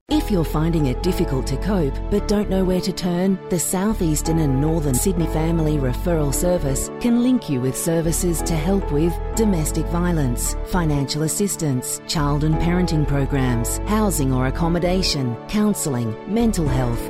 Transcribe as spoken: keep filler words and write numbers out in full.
If you're finding it difficult to cope but don't know where to turn, the South Eastern and Northern Sydney Family Referral Service can link you with services to help with domestic violence, financial assistance, child and parenting programs, housing or accommodation, counselling, mental health,